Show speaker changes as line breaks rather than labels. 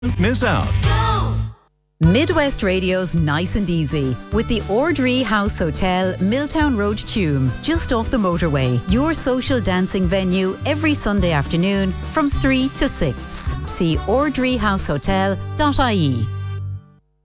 Miss out.
Midwest Radio's Nice and Easy with the Ordree House Hotel, Milltown Road, Tuam, just off the motorway. Your social dancing venue every Sunday afternoon from 3 to 6. See ordreehousehotel.ie.